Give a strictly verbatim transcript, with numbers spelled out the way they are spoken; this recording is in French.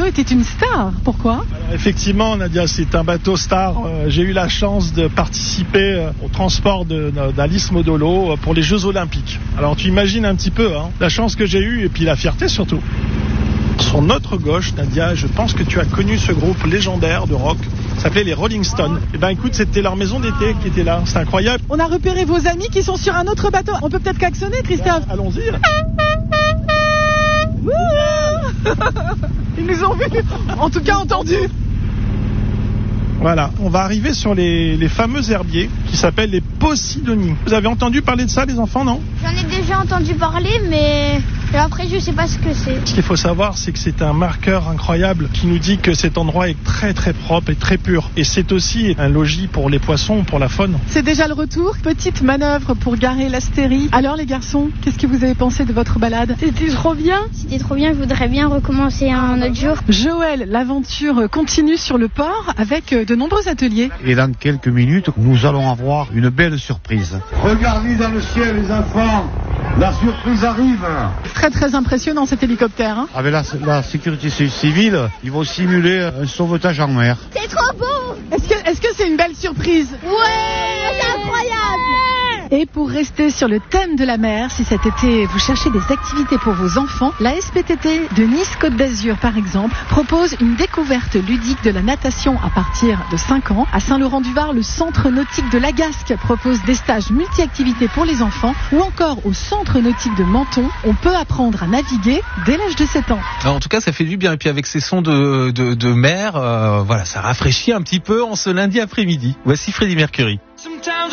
bateau était une star. Pourquoi ? Alors, effectivement, Nadia, c'est un bateau star. Euh, j'ai eu la chance de participer euh, au transport de, de, d'Alice Modolo euh, pour les Jeux Olympiques. Alors tu imagines un petit peu hein, la chance que j'ai eue et puis la fierté surtout. Sur notre gauche, Nadia, je pense que tu as connu ce groupe légendaire de rock. Ça s'appelait les Rolling Stones. Et ben écoute, c'était leur maison d'été qui était là. C'est incroyable. On a repéré vos amis qui sont sur un autre bateau. On peut peut-être klaxonner, Christophe ? Ouais, allons-y. Ils nous ont vus, en tout cas entendus. Voilà, on va arriver sur les, les fameux herbiers qui s'appellent les Posidonies. Vous avez entendu parler de ça, les enfants, non ? J'en ai déjà entendu parler, mais après je sais pas ce que c'est. Ce qu'il faut savoir, c'est que c'est un marqueur incroyable qui nous dit que cet endroit est très très propre et très pur. Et c'est aussi un logis pour les poissons, pour la faune. C'est déjà le retour. Petite manœuvre pour garer l'Astérie. Alors les garçons, qu'est-ce que vous avez pensé de votre balade ? C'était trop bien. C'était trop bien, je voudrais bien recommencer un autre jour. Joël, l'aventure continue sur le port avec de nombreux ateliers. Et dans quelques minutes, nous allons avoir une belle surprise. Regardez dans le ciel, les enfants. La surprise arrive. Très très impressionnant cet hélicoptère. Hein. Avec la, la sécurité civile, ils vont simuler un sauvetage en mer. C'est trop beau. Est-ce que est-ce que c'est une belle surprise ? Ouais, c'est incroyable. Et pour rester sur le thème de la mer, si cet été vous cherchez des activités pour vos enfants, la S P T T de Nice-Côte d'Azur par exemple propose une découverte ludique de la natation à partir de cinq ans. À Saint-Laurent-du-Var, le centre nautique de Lagasque propose des stages multi-activités pour les enfants, ou encore au centre nautique de Menton, on peut apprendre à naviguer dès l'âge de sept ans. Alors, en tout cas, ça fait du bien. Et puis avec ces sons de, de, de mer, euh, voilà, ça rafraîchit un petit peu en ce lundi après-midi. Voici Freddie Mercury.